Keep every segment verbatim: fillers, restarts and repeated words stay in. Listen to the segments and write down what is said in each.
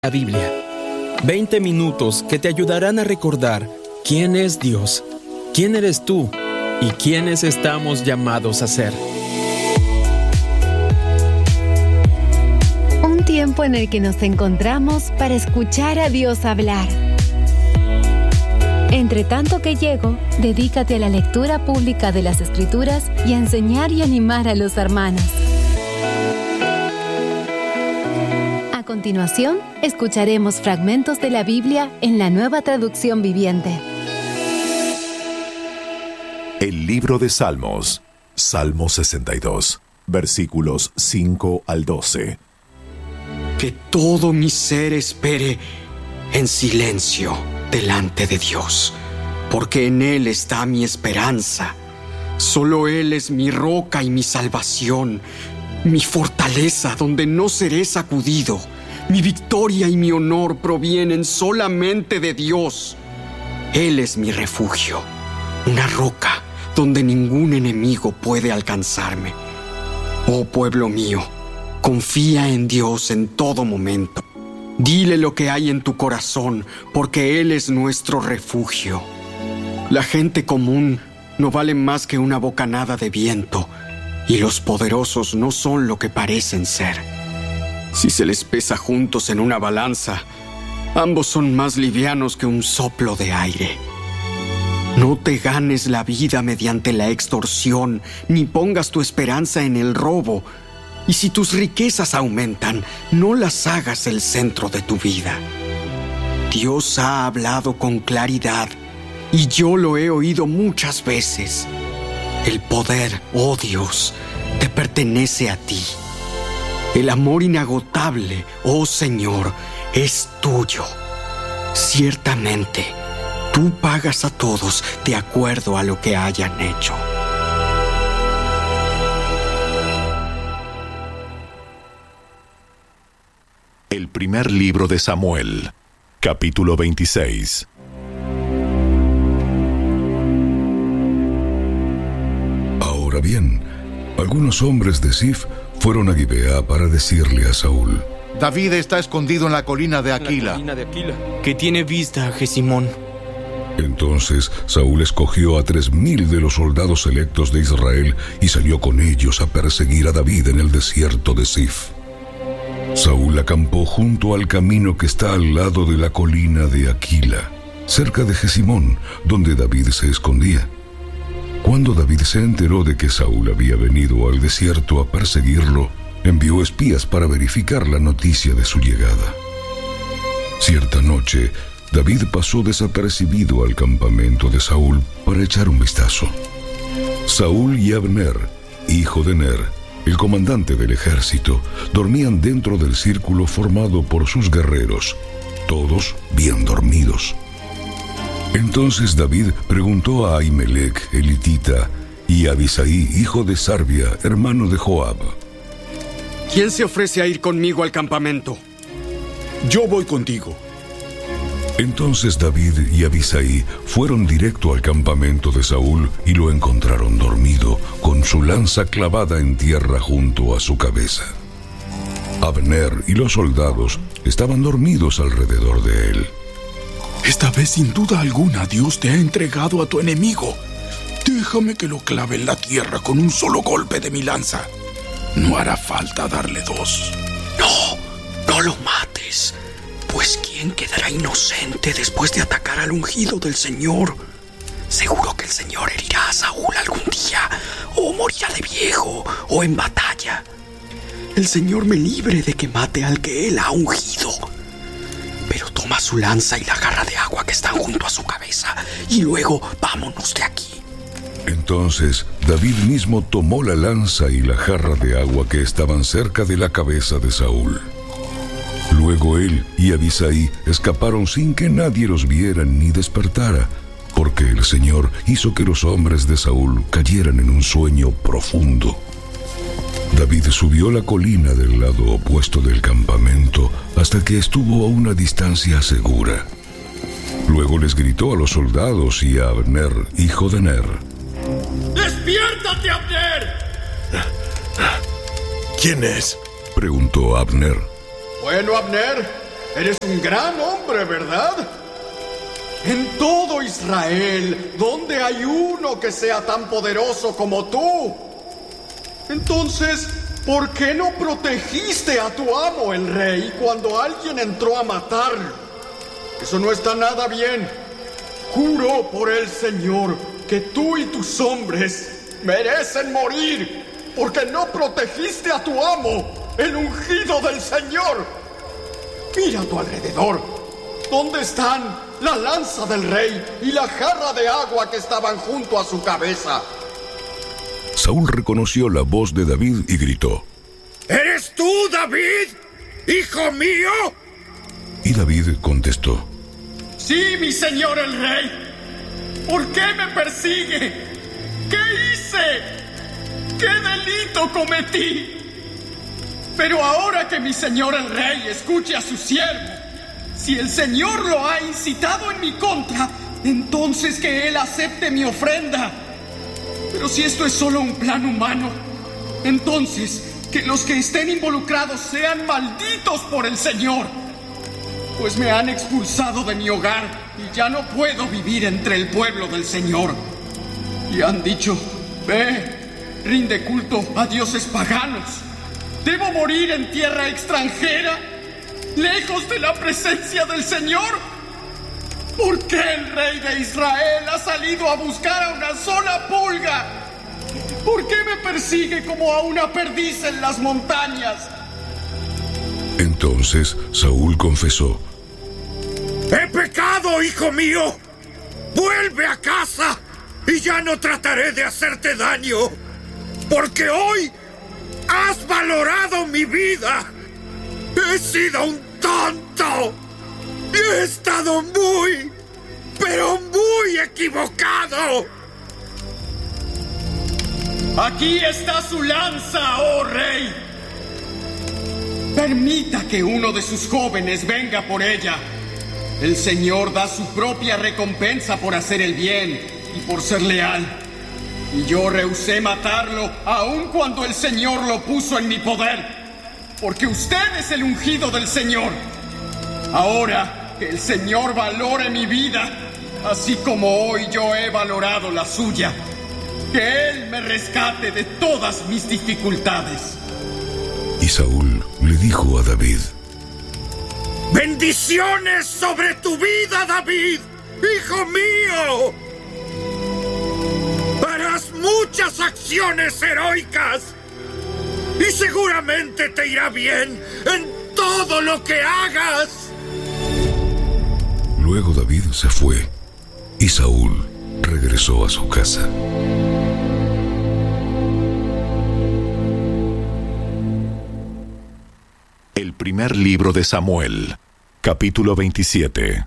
La Biblia. veinte minutos que te ayudarán a recordar quién es Dios, quién eres tú y quiénes estamos llamados a ser. Un tiempo en el que nos encontramos para escuchar a Dios hablar. Entre tanto que llego, dedícate a la lectura pública de las Escrituras y a enseñar y animar a los hermanos. A continuación, escucharemos fragmentos de la Biblia en la Nueva Traducción Viviente. El libro de Salmos, Salmo sesenta y dos, versículos cinco al doce. Que todo mi ser espere en silencio delante de Dios, porque en Él está mi esperanza. Solo Él es mi roca y mi salvación, mi fortaleza donde no seré sacudido. Mi victoria y mi honor provienen solamente de Dios. Él es mi refugio, una roca donde ningún enemigo puede alcanzarme. Oh pueblo mío, confía en Dios en todo momento. Dile lo que hay en tu corazón, porque Él es nuestro refugio. La gente común no vale más que una bocanada de viento, y los poderosos no son lo que parecen ser. Si se les pesa juntos en una balanza, ambos son más livianos que un soplo de aire. No te ganes la vida mediante la extorsión, ni pongas tu esperanza en el robo. Y si tus riquezas aumentan, no las hagas el centro de tu vida. Dios ha hablado con claridad, y yo lo he oído muchas veces. El poder, oh Dios, te pertenece a ti. El amor inagotable, oh Señor, es tuyo. Ciertamente, tú pagas a todos de acuerdo a lo que hayan hecho. El primer libro de Samuel, capítulo veintiséis. Ahora bien, algunos hombres de Zif fueron a Gibea para decirle a Saúl: David está escondido en la colina de Aquila, que tiene vista a Jesimón. Entonces Saúl escogió a tres mil de los soldados selectos de Israel y salió con ellos a perseguir a David en el desierto de Zif. Saúl acampó junto al camino que está al lado de la colina de Aquila, cerca de Jesimón, donde David se escondía. Cuando David se enteró de que Saúl había venido al desierto a perseguirlo, envió espías para verificar la noticia de su llegada. Cierta noche, David pasó desapercibido al campamento de Saúl para echar un vistazo. Saúl y Abner, hijo de Ner, el comandante del ejército, dormían dentro del círculo formado por sus guerreros, todos bien dormidos. Entonces David preguntó a Ahimelech, el hitita, y a Abisai, hijo de Sarbia, hermano de Joab: ¿Quién se ofrece a ir conmigo al campamento? Yo voy contigo. Entonces David y Abisai fueron directo al campamento de Saúl y lo encontraron dormido, con su lanza clavada en tierra junto a su cabeza. Abner y los soldados estaban dormidos alrededor de él. Esta vez, sin duda alguna, Dios te ha entregado a tu enemigo. Déjame que lo clave en la tierra con un solo golpe de mi lanza. No hará falta darle dos. No, no lo mates, pues ¿quién quedará inocente después de atacar al ungido del Señor? Seguro que el Señor herirá a Saúl algún día, o morirá de viejo, o en batalla. El Señor me libre de que mate al que Él ha ungido. Pero toma su lanza y la jarra de agua que están junto a su cabeza, y luego vámonos de aquí. Entonces David mismo tomó la lanza y la jarra de agua que estaban cerca de la cabeza de Saúl. Luego él y Abisai escaparon sin que nadie los viera ni despertara, porque el Señor hizo que los hombres de Saúl cayeran en un sueño profundo. David subió la colina del lado opuesto del campamento hasta que estuvo a una distancia segura. Luego les gritó a los soldados y a Abner, hijo de Ner: ¡Despiértate, Abner! ¿Quién es?, preguntó Abner. Bueno, Abner, eres un gran hombre, ¿verdad? En todo Israel, ¿dónde hay uno que sea tan poderoso como tú? Entonces, ¿por qué no protegiste a tu amo, el rey, cuando alguien entró a matarlo? Eso no está nada bien. Juro por el Señor que tú y tus hombres merecen morir porque no protegiste a tu amo, el ungido del Señor. Mira a tu alrededor. ¿Dónde están la lanza del rey y la jarra de agua que estaban junto a su cabeza? Saúl reconoció la voz de David y gritó: ¿Eres tú, David, hijo mío? Y David contestó: Sí, mi señor el rey. ¿Por qué me persigue? ¿Qué hice? ¿Qué delito cometí? Pero ahora que mi señor el rey escuche a su siervo, si el Señor lo ha incitado en mi contra, entonces que él acepte mi ofrenda. Pero si esto es solo un plan humano, entonces que los que estén involucrados sean malditos por el Señor, pues me han expulsado de mi hogar y ya no puedo vivir entre el pueblo del Señor. Y han dicho: ve, rinde culto a dioses paganos. ¿Debo morir en tierra extranjera, lejos de la presencia del Señor? ¿Por qué el rey de Israel ha salido a buscar a una sola pulga? ¿Por qué me persigue como a una perdiz en las montañas? Entonces Saúl confesó: ¡He pecado, hijo mío! ¡Vuelve a casa y ya no trataré de hacerte daño! Porque hoy has valorado mi vida. He sido un tonto. Y he estado muy, pero muy equivocado. Aquí está su lanza, oh rey. Permita que uno de sus jóvenes venga por ella. El Señor da su propia recompensa por hacer el bien y por ser leal. Y yo rehusé matarlo, aun cuando el Señor lo puso en mi poder, porque usted es el ungido del Señor. Ahora que el Señor valore mi vida, así como hoy yo he valorado la suya. Que Él me rescate de todas mis dificultades. Y Saúl le dijo a David: ¡Bendiciones sobre tu vida, David, hijo mío! Harás muchas acciones heroicas y seguramente te irá bien en todo lo que hagas. Luego David se fue y Saúl regresó a su casa. El primer libro de Samuel, capítulo veintisiete.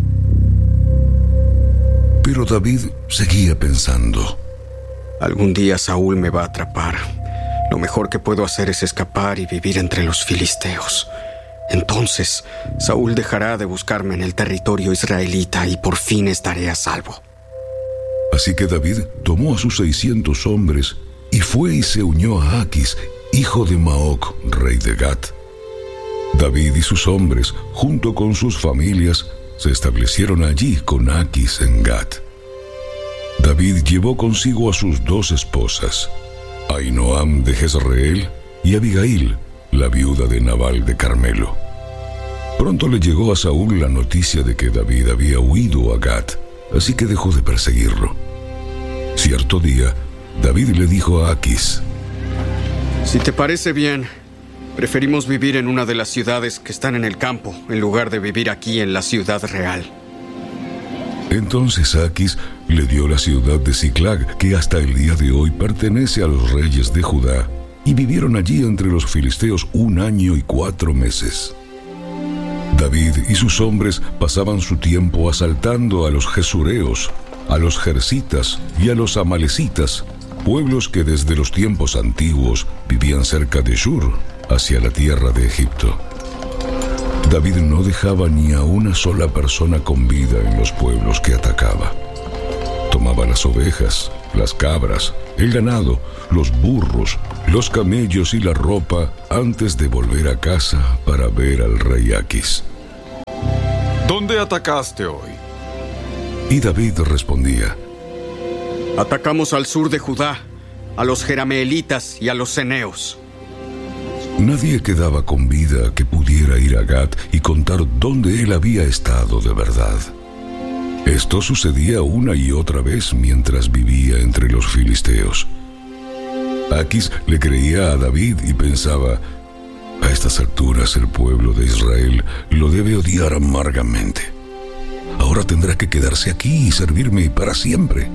Pero David seguía pensando: algún día Saúl me va a atrapar. Lo mejor que puedo hacer es escapar y vivir entre los filisteos. Entonces, Saúl dejará de buscarme en el territorio israelita y por fin estaré a salvo. Así que David tomó a sus seiscientos hombres y fue y se unió a Aquis, hijo de Maoc, rey de Gat. David y sus hombres, junto con sus familias, se establecieron allí con Aquis en Gat. David llevó consigo a sus dos esposas, Ahinoam de Jezreel y Abigail, la viuda de Nabal de Carmelo. Pronto le llegó a Saúl la noticia de que David había huido a Gat, así que dejó de perseguirlo. Cierto día, David le dijo a Aquis: si te parece bien, preferimos vivir en una de las ciudades que están en el campo, en lugar de vivir aquí en la ciudad real. Entonces Aquis le dio la ciudad de Siclag, que hasta el día de hoy pertenece a los reyes de Judá, y vivieron allí entre los filisteos un año y cuatro meses. David y sus hombres pasaban su tiempo asaltando a los gesureos, a los jersitas y a los amalecitas, pueblos que desde los tiempos antiguos vivían cerca de Shur, hacia la tierra de Egipto. David no dejaba ni a una sola persona con vida en los pueblos que atacaba. Tomaba las ovejas, las cabras, el ganado, los burros, los camellos y la ropa antes de volver a casa para ver al rey Aquis. ¿Dónde atacaste hoy? Y David respondía: Atacamos al sur de Judá, a los jerameelitas y a los ceneos. Nadie quedaba con vida que pudiera ir a Gat y contar dónde él había estado de verdad. Esto sucedía una y otra vez mientras vivía entre los filisteos. Aquis le creía a David y pensaba: a estas alturas el pueblo de Israel lo debe odiar amargamente. Ahora tendrá que quedarse aquí y servirme para siempre.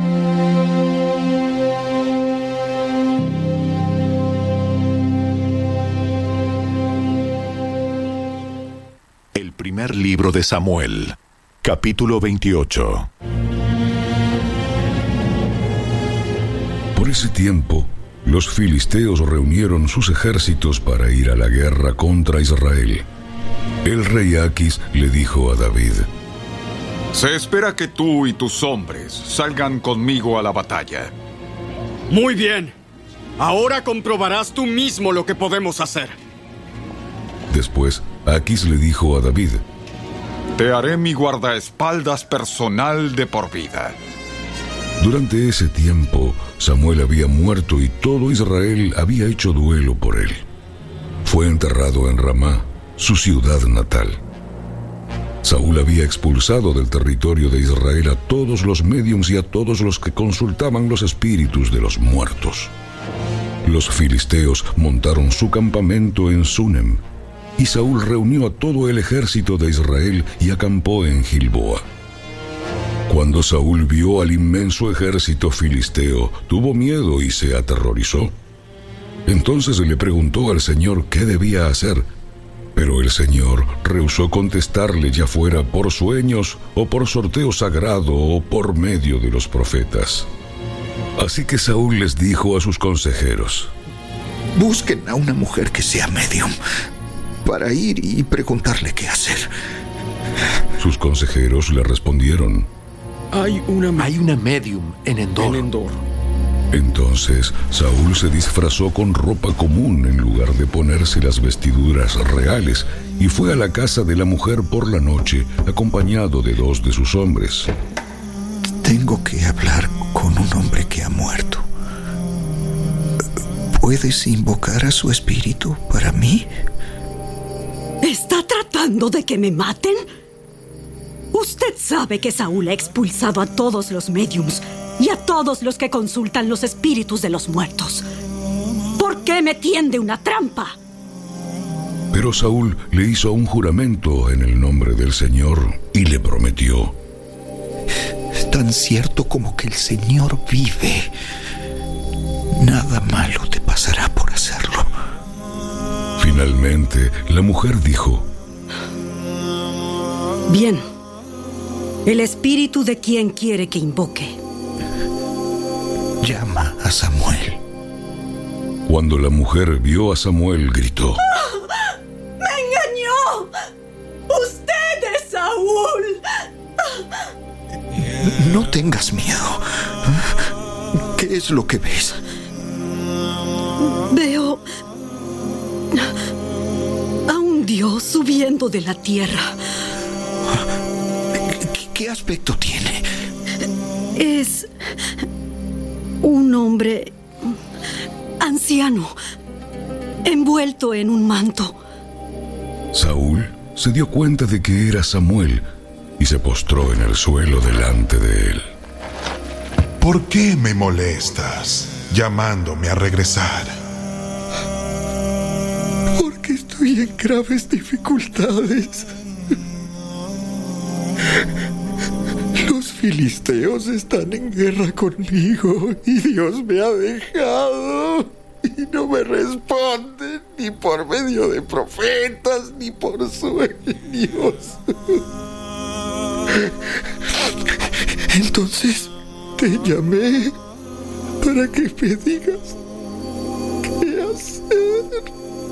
El primer libro de Samuel, capítulo veintiocho. Por ese tiempo, los filisteos reunieron sus ejércitos para ir a la guerra contra Israel. El rey Aquis le dijo a David: Se espera que tú y tus hombres salgan conmigo a la batalla. Muy bien. Ahora comprobarás tú mismo lo que podemos hacer. Después, Aquis le dijo a David: Te haré mi guardaespaldas personal de por vida. Durante ese tiempo, Samuel había muerto y todo Israel había hecho duelo por él. Fue enterrado en Ramá, su ciudad natal. Saúl había expulsado del territorio de Israel a todos los médiums y a todos los que consultaban los espíritus de los muertos. Los filisteos montaron su campamento en Sunem, y Saúl reunió a todo el ejército de Israel y acampó en Gilboa. Cuando Saúl vio al inmenso ejército filisteo, tuvo miedo y se aterrorizó. Entonces le preguntó al Señor qué debía hacer, pero el Señor rehusó contestarle, ya fuera por sueños o por sorteo sagrado o por medio de los profetas. Así que Saúl les dijo a sus consejeros: Busquen a una mujer que sea medium para ir y preguntarle qué hacer. Sus consejeros le respondieron: Hay una, Hay una medium en Endor. en Endor. Entonces Saúl se disfrazó con ropa común en lugar de ponerse las vestiduras reales y fue a la casa de la mujer por la noche, acompañado de dos de sus hombres. Tengo que hablar con un hombre que ha muerto. ¿Puedes invocar a su espíritu para mí? ¿Está tratando de que me maten? Usted sabe que Saúl ha expulsado a todos los médiums y a todos los que consultan los espíritus de los muertos. ¿Por qué me tiende una trampa? Pero Saúl le hizo un juramento en el nombre del Señor y le prometió: Tan cierto como que el Señor vive, nada malo te pasará por hacerlo. Finalmente, la mujer dijo: Bien. El espíritu de quien quiere que invoque. Llama a Samuel. Cuando la mujer vio a Samuel, gritó: ¡Me engañó! ¡Usted es Saúl! No tengas miedo. ¿Qué es lo que ves? Veo a un dios subiendo de la tierra. ¿Qué, qué aspecto tiene? Es un hombre anciano, envuelto en un manto. Saúl se dio cuenta de que era Samuel y se postró en el suelo delante de él. ¿Por qué me molestas llamándome a regresar? Porque estoy en graves dificultades. Los filisteos están en guerra conmigo y Dios me ha dejado y no me responde ni por medio de profetas ni por sueños. Entonces te llamé para que me digas qué hacer.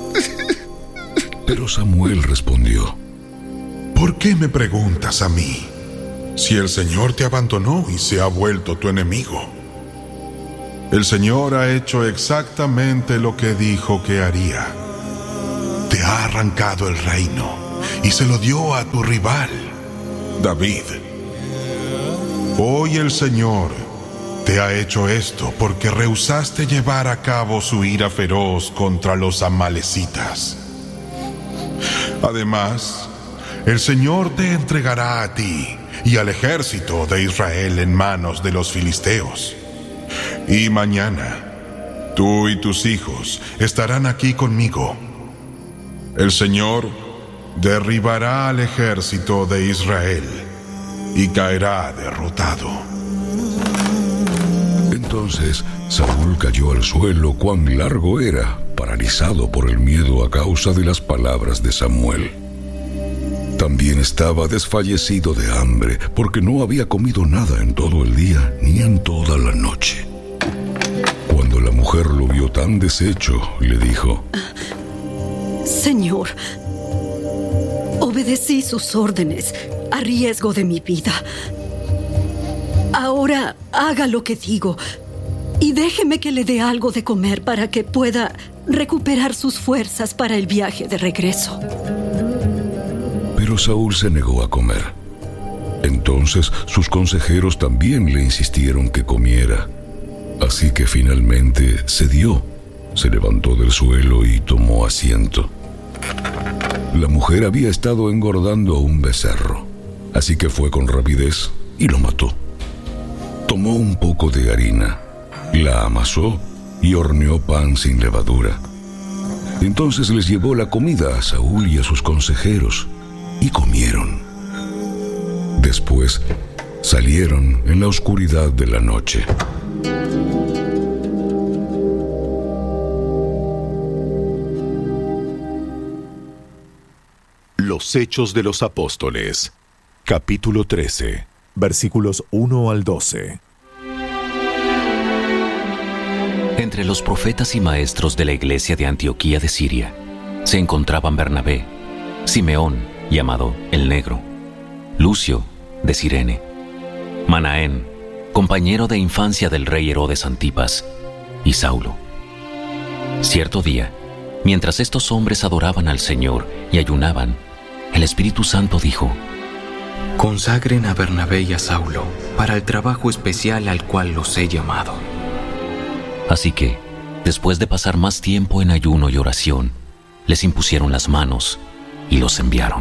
Pero Samuel respondió: ¿Por qué me preguntas a mí? Si el Señor te abandonó y se ha vuelto tu enemigo. El Señor ha hecho exactamente lo que dijo que haría. Te ha arrancado el reino y se lo dio a tu rival, David. Hoy el Señor te ha hecho esto porque rehusaste llevar a cabo su ira feroz contra los amalecitas. Además, el Señor te entregará a ti y al ejército de Israel en manos de los filisteos. Y mañana, tú y tus hijos estarán aquí conmigo. El Señor derribará al ejército de Israel y caerá derrotado. Entonces Saúl cayó al suelo. Cuán largo era, paralizado por el miedo a causa de las palabras de Samuel. También estaba desfallecido de hambre, porque no había comido nada en todo el día ni en toda la noche. Cuando la mujer lo vio tan deshecho, le dijo: Señor, obedecí sus órdenes a riesgo de mi vida. Ahora haga lo que digo y déjeme que le dé algo de comer para que pueda recuperar sus fuerzas para el viaje de regreso. Pero Saúl se negó a comer. Entonces sus consejeros también le insistieron que comiera. Así que finalmente cedió, se levantó del suelo y tomó asiento. La mujer había estado engordando un becerro, así que fue con rapidez y lo mató. Tomó un poco de harina, la amasó y horneó pan sin levadura. Entonces les llevó la comida a Saúl y a sus consejeros, y comieron. Después salieron en la oscuridad de la noche. Los Hechos de los Apóstoles, capítulo trece, versículos uno al doce. Entre los profetas y maestros de la iglesia de Antioquía de Siria se encontraban Bernabé, Simeón, llamado el Negro, Lucio, de Cirene, Manaén, compañero de infancia del rey Herodes Antipas, y Saulo. Cierto día, mientras estos hombres adoraban al Señor y ayunaban, el Espíritu Santo dijo: Consagren a Bernabé y a Saulo para el trabajo especial al cual los he llamado. Así que, después de pasar más tiempo en ayuno y oración, les impusieron las manos y los enviaron.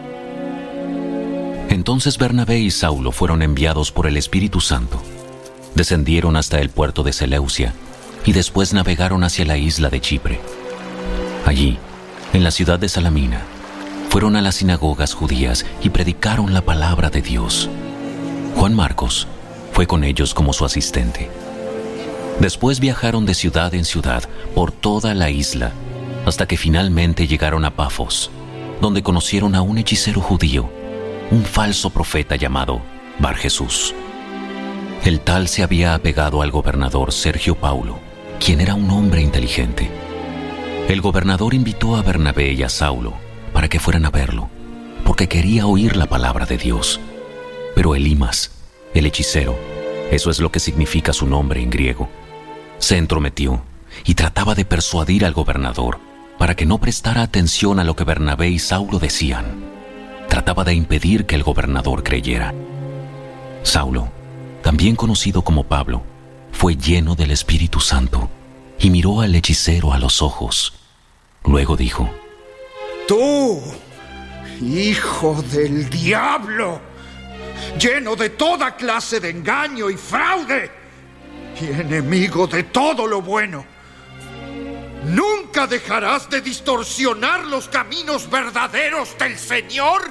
Entonces Bernabé y Saulo fueron enviados por el Espíritu Santo. Descendieron hasta el puerto de Seleucia y después navegaron hacia la isla de Chipre. Allí, en la ciudad de Salamina, fueron a las sinagogas judías y predicaron la palabra de Dios. Juan Marcos fue con ellos como su asistente. Después viajaron de ciudad en ciudad por toda la isla, hasta que finalmente llegaron a Pafos, donde conocieron a un hechicero judío, un falso profeta llamado Bar Jesús. El tal se había apegado al gobernador Sergio Paulo, quien era un hombre inteligente. El gobernador invitó a Bernabé y a Saulo para que fueran a verlo, porque quería oír la palabra de Dios. Pero Elimas, el hechicero, eso es lo que significa su nombre en griego, se entrometió y trataba de persuadir al gobernador para que no prestara atención a lo que Bernabé y Saulo decían. Trataba de impedir que el gobernador creyera. Saulo, también conocido como Pablo, fue lleno del Espíritu Santo y miró al hechicero a los ojos. Luego dijo: Tú, hijo del diablo, lleno de toda clase de engaño y fraude, y enemigo de todo lo bueno, ¿nunca dejarás de distorsionar los caminos verdaderos del Señor?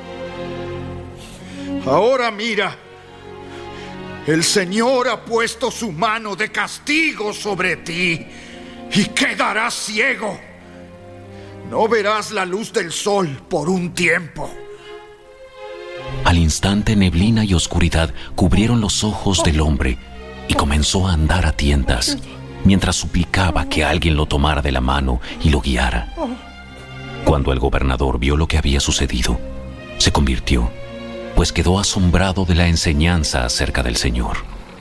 Ahora mira, el Señor ha puesto su mano de castigo sobre ti y quedarás ciego. No verás la luz del sol por un tiempo. Al instante, neblina y oscuridad cubrieron los ojos del hombre y comenzó a andar a tientas, mientras suplicaba que alguien lo tomara de la mano y lo guiara. Cuando el gobernador vio lo que había sucedido, se convirtió, pues quedó asombrado de la enseñanza acerca del Señor.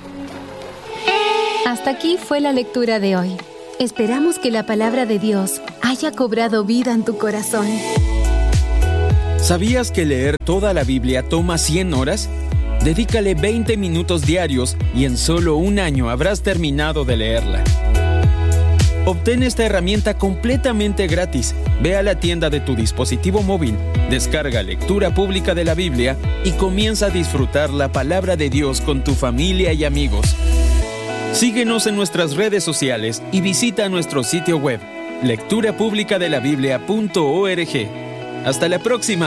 Hasta aquí fue la lectura de hoy. Esperamos que la palabra de Dios haya cobrado vida en tu corazón. ¿Sabías que leer toda la Biblia toma cien horas? Dedícale veinte minutos diarios y en solo un año habrás terminado de leerla. Obtén esta herramienta completamente gratis. Ve a la tienda de tu dispositivo móvil, descarga Lectura Pública de la Biblia y comienza a disfrutar la palabra de Dios con tu familia y amigos. Síguenos en nuestras redes sociales y visita nuestro sitio web, lectura pública de la biblia punto org. ¡Hasta la próxima!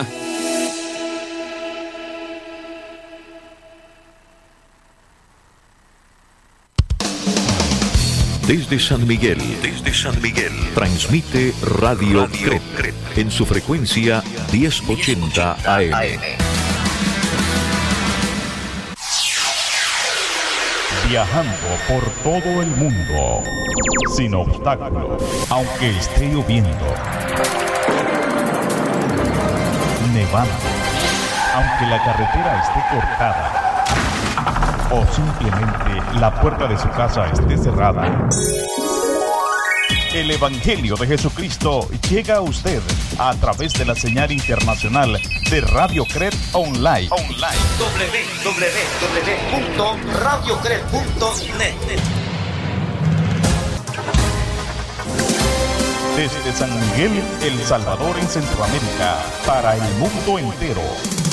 Desde San Miguel, desde San Miguel, transmite Radio, Radio Cret, Cret en su frecuencia diez ochenta A M. Viajando por todo el mundo, sin obstáculos, aunque esté lloviendo, nevando, aunque la carretera esté cortada, o simplemente la puerta de su casa esté cerrada. El Evangelio de Jesucristo llega a usted a través de la señal internacional de Radio Cret Online. Online. doble u doble u doble u punto radio cret punto net. Desde San Miguel, El Salvador en Centroamérica, para el mundo entero.